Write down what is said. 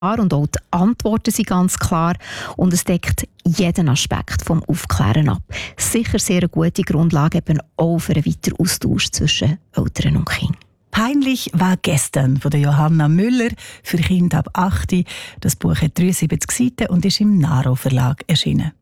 und auch die Antworten sind ganz klar und es deckt jeden Aspekt vom Aufklären ab. Sicher sehr eine gute Grundlage eben auch für einen weiteren Austausch zwischen Eltern und Kindern. «Peinlich war gestern» von der Johanna Müller für Kinder ab 8. Das Buch hat 73 Seiten und ist im Naro Verlag erschienen.